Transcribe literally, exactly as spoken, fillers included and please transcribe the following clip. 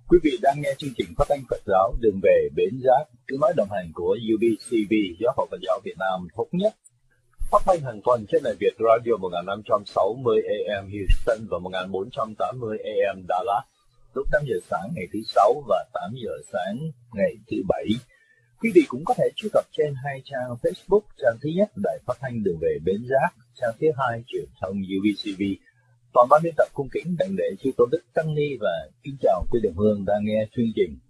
Quý vị đang nghe chương trình phát thanh Phật giáo Đường về Bến Giác, tiếng nói đồng hành của u bê xê bê, Giáo hội Phật giáo Việt Nam thống nhất. Phát thanh hàng tuần trên đài Việt Radio một nghìn năm trăm sáu mươi A M Houston và một nghìn bốn trăm tám mươi A M Dallas, lúc tám giờ sáng ngày thứ sáu và tám giờ sáng ngày thứ bảy. Quý vị cũng có thể truy cập trên hai trang Facebook, trang thứ nhất Đài Phát thanh Đường về Bến Giác, trang thứ hai truyền thông u bê xê bê. Toàn ban biên tập cung kính đảnh lễ chư tôn đức tăng ni và kính chào quý đồng hương đang nghe chương trình.